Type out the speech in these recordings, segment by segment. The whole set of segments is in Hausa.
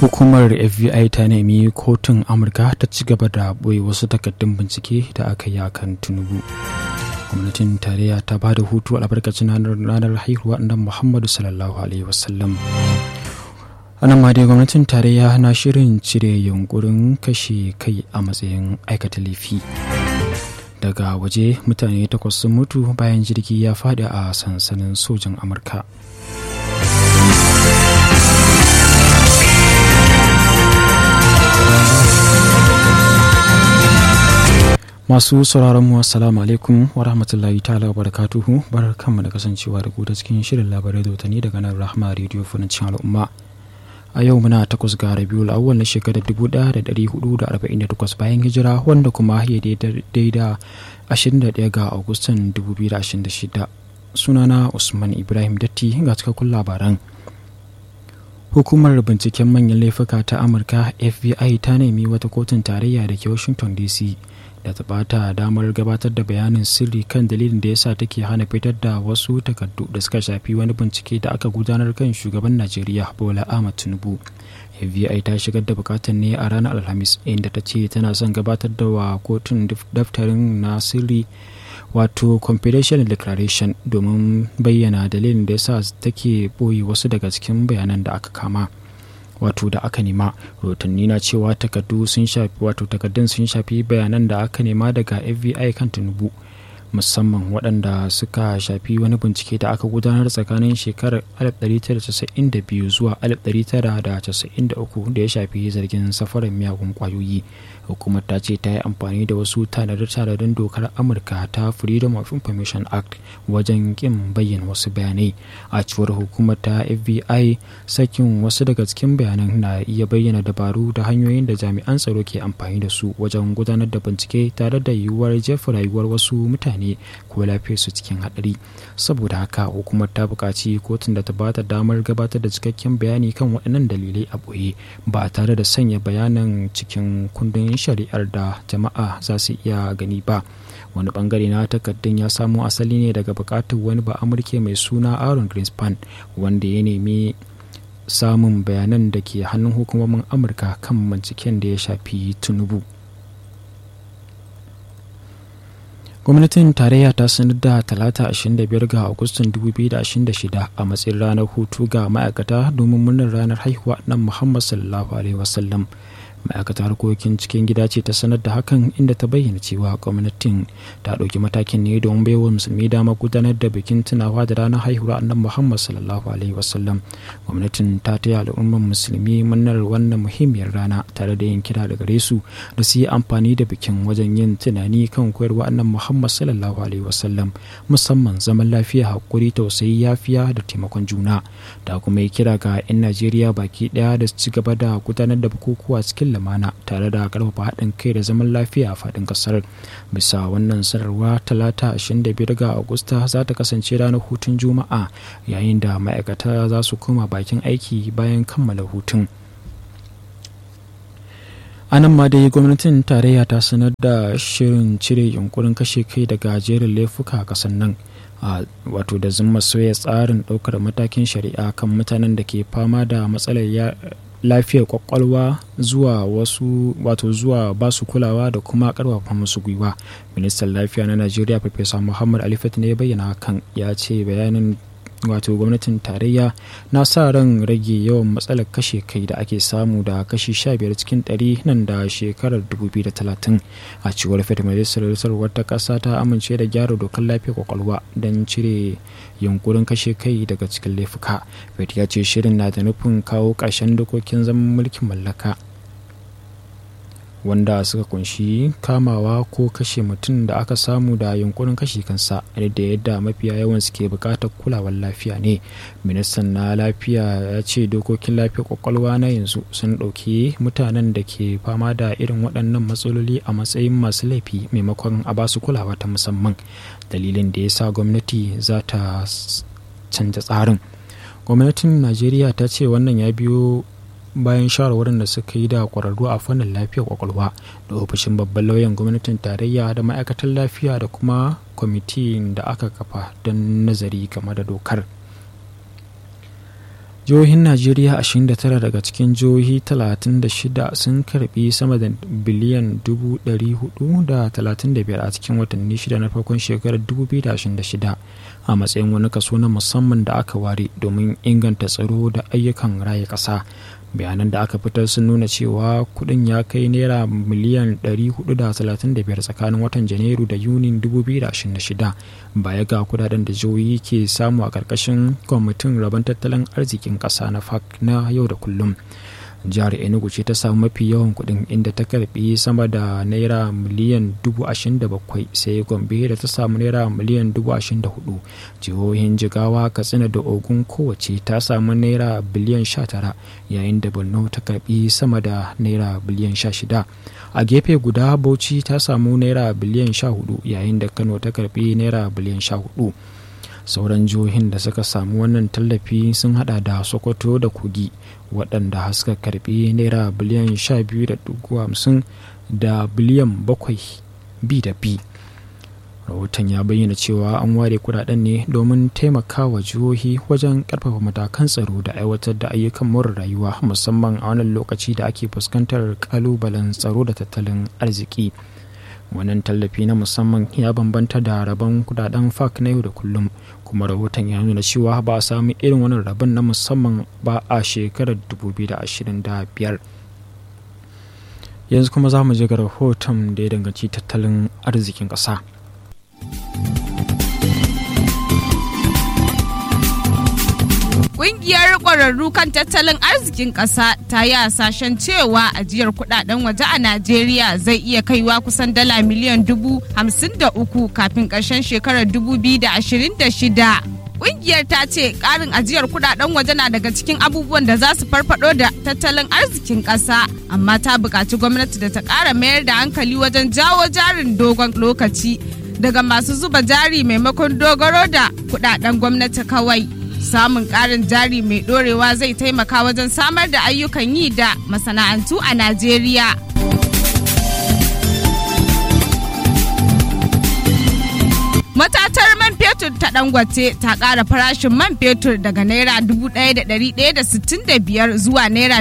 Hukumar FBI ta nemi kotun Amurka ta ci gaba da ɓoye wasu takardun bincike da aka yi akan Tinubu. Gwamnatin tarayya ta ba da hutu albarkacin ranar haihuwa ɗan Muhammadu sallallahu alaihi wasallam. Anan ma dai gwamnatin tarayya na shirin cire yunkurin kashe kai a matsayin aikata laifi. Daga waje mutane 8 sun mutu bayan jirgi ya faɗi a sansanin sojan Amurka. Masu sauraron mu assalamu alaikum wa rahmatullahi ta'ala wa barakatuhu, barkanmu da kasancewa da ku ta cikin shirin labarai da watanni daga nan Rahma Radio Funancin Al'umma. A yau muna 8 ga Rabiul Awwal na shekarar 1448 bayan hijira, wanda kuma ya daidai da 21 ga Agustan 2026. Sunana Usman Ibrahim Datti, ga cikakkun labaran. Hukumar binciken manyan laifuka ta Amurka FBI ta nemi wata kotun tarayya da ke Washington DC da ta bata damar gabatar da bayanin sirri kan dalilin da yasa take hana fitar da wasu takardu da suka shafi wani bincike da aka gudanar kan shugaban Najeriya Bola Ahmed Tinubu. FBI ta shigar da bukatar ne a ranar Alhamis, inda ta ce tana son gabatar da wa kotun daftarin na sirri, wato confidential declaration, domin bayyana dalilin da yasa take boye wasu daga cikin bayanan da aka kama, wato da aka nema. Rahotanni na cewa takardun sun shafi bayanan da aka nema daga FBI kan Tinubu, musamman waɗanda suka shafi wani bincike da aka gudanar tsakanin shekarar 1992 zuwa 1993 da ya shafi zargin safarar miyagun kwayoyi. Hukumar ta ce ta yi amfani da wasu tanade-tanaden dokar Amurka ta Freedom of Information Act wajen kin bayyana wasu bayanai. A cewar hukumar ta FBI, sakin wasu daga cikin bayanan na iya bayyana dabaru da hanyoyin da jami'an tsaro ke amfani da su wajen gudanar da bincike, tare da yiwuwar jefa rayuwar wasu mutane ko lafiyarsu cikin haɗari. Saboda haka hukumar ta buƙaci kotun da ta bata damar gabatar da cikakken bayani kan waɗannan dalilai a ɓoye, ba tare da sanya bayanan cikin kundin shari'ar da jama'a za su iya gani ba. Wani bangare na takardun ya samo asali ne daga buƙatar wani ba Amurke mai suna Aaron Greenspan, wanda ya nemi samun bayanan da ke hannun hukumomin Amurka kan binciken da ya shafi Tinubu. Gwamnatin tarayya ta sanar da talata 25 ga Agustan 2026 a matsayin ranar hutu ga ma'aikata domin murnar ranar haihuwa na Muhammad sallallahu alaihi wasallam. Ma'aikatar harkokin cikin gida ce ta sanar da hakan, inda ta bayyana cewa gwamnatin ta ɗauki matakin ne don baiwa musulmi damar gudanar da bikin tunawa da ranar haihuwar annabi Muhammad sallallahu alaihi wasallam. Gwamnatin ta taya al'ummar musulmi murnar wannan muhimmiyar rana, tare da yin kira da gare su da su yi amfani da bikin wajen yin tunani kan koyarwa annabi Muhammad sallallahu alaihi wasallam, musamman zaman lafiya, hakuri, tausayi, yafiya da taimakon juna. Ta kuma yi kira ga 'yan Najeriya baki ɗaya da su ci gaba da gudanar da bukukuwa cikin lamana, tare da karfafa haɗin kai da zaman lafiya a faɗin ƙasar. Bisa wannan sanarwa, talata 25 ga Agusta za ta kasance ranar hutun Juma'a, yayin da ma'aikata za su koma bakin aiki bayan kammala hutun. Anan ma dai gwamnatin tarayya ta sanar da shirin cire yunkurin kashe kai daga jerin laifuka a ƙasar nan, wato da zuma soya tsarin ɗaukar matakin shari'a kan mutanen da ke fama da matsalar lafiyar kwakwalwa zuwa basu kulawa da kuma karfafa musu gwiwa. Ministan lafiya na Najeriya Farfesa Muhammad Ali Fati ne ya bayyana hakan. Ya ce bayanin gwamnatin tarayya na sa ran rage yawan matsalar kashe kai da ake samu da kashi 15 cikin 100 nan da shekarar 2030. A cewar Fati, majalisar wata ƙasa ta amince da gyara dokar lafiyar kwakwalwa don cire yunkurin kashe kai daga cikin laifuka. Fati ya ce shirin na da nufin kawo ƙarshen dokokin zaman mulkin mallaka, wanda suka kunshi kamawa ko kashe mutum da aka samu da yunkurin kashe kansa, da yadda mafiya yawan suke bukatar kulawar lafiya ne. Ministan na lafiya ya ce dokokin lafiyar kwakwalwa na yanzu sun ɗauki mutanen da ke fama da irin waɗannan matsaloli a matsayin masu laifi maimakon a basu kulawa ta musamman, dalilin da ya sa gwamnati za ta canza tsarin. Gwamnatin Najeriya ta ce wannan ya biyo bayan shawarwarin da suka yi da kwararru a fannin lafiyar kwakwalwa da ofishin babban lauyan gwamnatin tarayya da ma'aikatan lafiya da kuma kwamitin da aka kafa don nazari game da dokar. jihohin najeriya 29 daga cikin jihohi 36 sun karbi sama da biliyan 435 a cikin watanni shida na farkon shekarar 2026 a matsayin wani kaso na musamman da aka ware domin inganta tsaro da ayyukan raya ƙasa. Bayanan da aka fitar sun nuna cewa kudin ya kai naira miliyan 435 tsakanin watan janairu da yunin 2026 baya ga kudaden da jihohi ke samu a ƙarƙashin kwamitin rabon tattalin arzikin ƙasa na FAC na yau da kullum. Jihar Enugu ce ta samu mafi yawan kudin inda ta karbi sama da naira miliyan 27,000 sai Gombe da ta samu naira miliyan 24,000. Jihohin Jigawa, Katsina da Ogun kowace ta samu naira biliyan 19 yayin da Borno ta karbi sama da naira biliyan 16. A gefe guda Bauchi ta samu naira biliyan 14 yayin da Kano ta karbi naira biliyan 14. Sauran jihohin da suka samu wannan tallafi sun hada da Sokoto da Kogi waɗanda suka karbi naira biliyan 12.50 da biliyan 7 bi. Rahoton ya bayyana cewa an ware kudaden ne domin taimakawa jihohi wajen karfafa matakan tsaro da aiwatar da ayyukan more rayuwa musamman a wannan lokaci da ake fuskantar kalubalen tsaro da tattalin arziki. Wannan tallafi na musamman ya bambanta da rabon kudaden FAC na yau da kullum, kuma rahoton ya nuna cewa ba a sami irin wannan rabon na musamman ba a shekarar 2025. Yanzu kuma za mu je ga rahoton da ya danganci tattalin arzikin ƙasa. Ƙungiyar ƙwararru kan tattalin arzikin ƙasa ta yi hasashen cewa ajiyar kuɗaɗen waje a Najeriya zai iya kaiwa kusan dala miliyan 53 kafin ƙarshen shekarar 2026. Ƙungiyar ta ce ƙarin ajiyar kuɗaɗen waje na daga cikin abubuwan da za su farfaɗo da tattalin arzikin ƙasa, amma ta buƙaci gwamnati da ta ƙara mayar da hankali wajen jawo jarin dogon lokaci daga masu zuba jari maimakon dogaro da kuɗaɗen gwamnati kawai. Samun ƙarin jari mai ɗorewa zai taimaka wajen samar da ayyukan yi da masana'antu a Najeriya. Matatar man fetur ta Dangote ta ƙara farashin man fetur daga naira 1,165 zuwa naira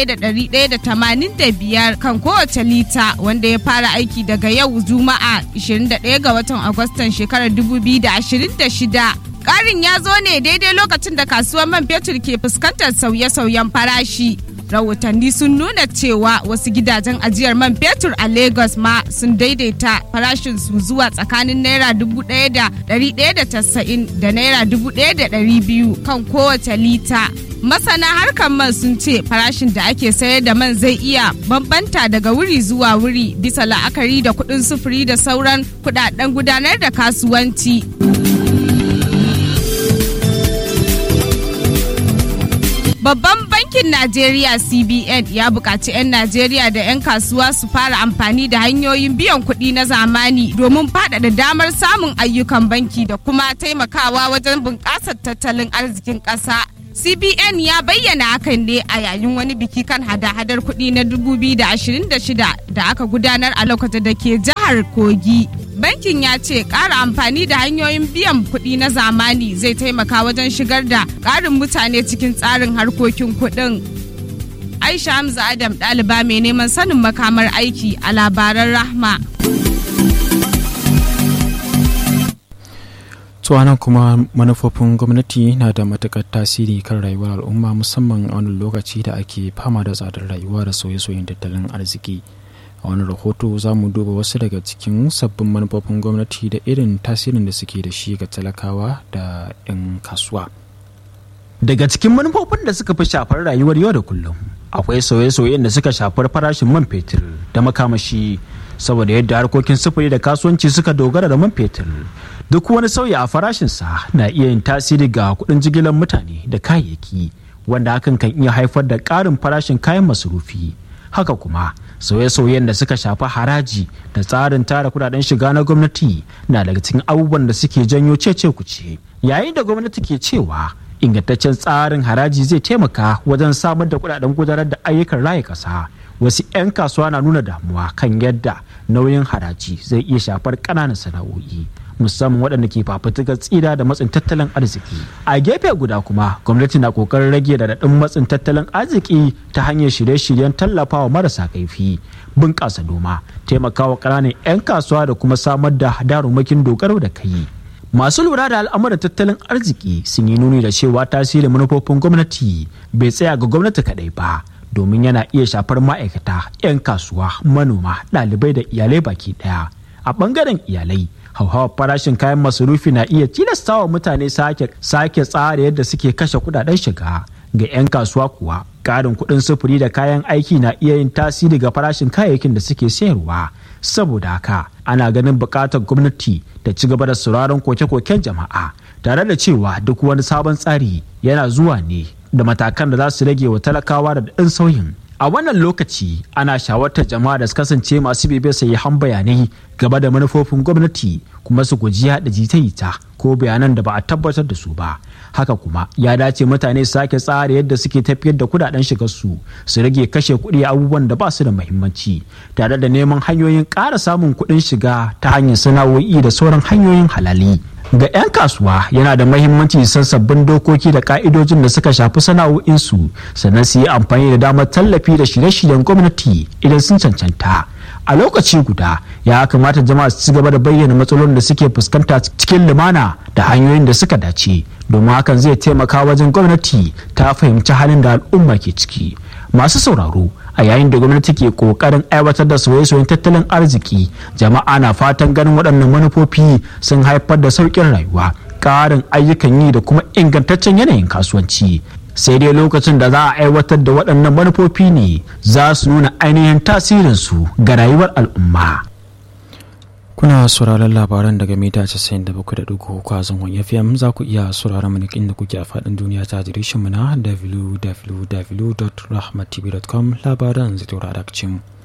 1,185 kan kowace lita, wanda ya fara aiki daga yau Juma'a 21 ga watan Agustan shekarar 2026. Ƙarin ya zo ne daidai lokacin da kasuwar man fetur ke fuskantar sauye-sauyen farashi. Rahotanni sun nuna cewa wasu gidajen ajiyar man fetur a Lagos ma sun daidaita farashin su zuwa tsakanin naira 1,190 da naira 1,200 kan kowace lita. Masana harkar man sun ce farashin da ake sayar da man zai iya bambanta daga wuri zuwa wuri bisa la'akari da kuɗin sufuri da sauran kuɗaɗen gudanar da kasuwanci. Babban bankin Najeriya CBN ya buƙaci 'yan Najeriya da 'yan kasuwa su fara amfani da hanyoyin biyan kuɗi na zamani domin faɗaɗa damar samun ayyukan banki da kuma taimakawa wajen bunƙasar tattalin arzikin ƙasa. CBN ya bayyana hakan ne a yayin wani biki kan hada-hadar kuɗi na 2026 da aka gudanar a lokacin da ke jihar Kogi. Bankin ya ce ƙara amfani da hanyoyin biyan kuɗi na zamani zai taimaka wajen shigar da ƙarin mutane cikin tsarin harkokin kuɗin. Aisha Hamza Adam, ɗaliba mai neman sanin makamar aiki a labaran Rahma. Nan kuma manufofin gwamnati na da matuƙar tasiri kan rayuwar al'umma, musamman a wani lokaci da ake fama da tsadar rayuwa da sauye-sauyen tattalin arziki. A wani rahoto za mu duba wasu daga cikin sabbin manufofin gwamnati da irin tasirin da suke da shi ga talakawa da 'yan kasuwa. Daga cikin manufofin da suka fi shafar rayuwar yau da kullum akwai sauye-sauyen da suka shafar farashin man fetur da makamashi, saboda yadda harkokin sufuri da kasuwanci suka dogara da man fetur. Duk wani sauyi a farashinsa na iya yin tasiri ga kuɗin jigilar mutane da kayayyaki, wanda hakan kan iya haifar da ƙarin farashin kayan masarufi. Haka kuma sauye-sauyen da suka shafi haraji da tsarin tara kudaden shiga na gwamnati na daga cikin abubuwan da suke janyo cece-kuce, yayin da gwamnati ke cewa ingantaccen tsarin haraji zai taimaka wajen samar da kudaden gudanar da ayyukan raya ƙasa. Wasu 'yan kasuwa na nuna damuwa kan yadda nauyin haraji zai iya shafar ƙananan sana'o'i, musamman waɗanda ke fafutukar tsira da matsin tattalin arziki. A gefe guda kuma gwamnati na kokarin rage raɗaɗin matsin tattalin arziki ta hanyar shirye-shiryen tallafawa marasa kaifi, bunƙasa noma, taimakawa ƙananan 'yan kasuwa da kuma samar da darumakin dogaro da kai. Masu lura da al'amuran tattalin arziki sun yi nuni da cewa tasirin manufofin gwamnati bai tsaya ga gwamnati kaɗai ba, domin yana iya shafar ma'aikata, 'yan kasuwa, manoma, ɗalibai da iyalai baki ɗaya. A ɓangaren iyalai, hauhawar farashin kayan masarufi na iya tilastawa mutane sake tsara yadda suke kashe kuɗaɗen shiga. Ga 'yan kasuwa kuwa, ƙarin kuɗin sufuri da kayan aiki na iya yin tasiri ga farashin kayayyakin da suke sayarwa. Saboda haka, ana ganin buƙatar gwamnati ta ci gaba da sauraron koke-koken jama'a, tare da cewa duk wani sabon tsari yana zuwa ne da matakan da za su rage wa talakawa da ɗan sauyin. A wannan lokaci ana shawartar jama'a da su kasance masu bibiyar sahihan bayanai gaba da manufofin gwamnati, kuma su guji yaɗa jita-jita ko bayanan da ba a tabbatar da su ba. Haka kuma ya dace mutane su sake tsara yadda suke tafiyar da kudaden shigarsu, su rage kashe kuɗi abubuwan da ba su da muhimmanci, tare da neman hanyoyin ƙara samun kuɗin shiga ta hanyar sana'o'i da sauran hanyoyin halali. Ga 'yan kasuwa yana da mahimmanci san sabbin dokoki da ka'idojin da suka shafi sana'o'insu, sannan su yi amfani da damar tallafi da shirye-shiryen gwamnati idan sun cancanta. A lokaci guda ya kamata jama'a su ci gaba da bayyana matsalolin da suke fuskanta cikin lumana da hanyoyin da suka dace, domin hakan zai taimaka wajen gwamnati ta fahimci halin da al'umma ke ciki. Masu sauraro, a yayin da gwamnati ke kokarin aiwatar da sauye-sauyen tattalin arziki, jama'a na fatan ganin waɗannan manufofi sun haifar da sauƙin rayuwa, ƙarin ayyukan yi da kuma ingantaccen yanayin kasuwanci. Sai dai lokacin da za a aiwatar da waɗannan manufofi ne za su nuna ainihin tasirinsu ga rayuwar al'umma. Kuna sauraron labaran daga mita 97.3 a zangon FM. Za ku iya sauraron mu inda kuke a faɗin duniya ta adireshin mu na www.rahmatv.com. Labaran zai tura da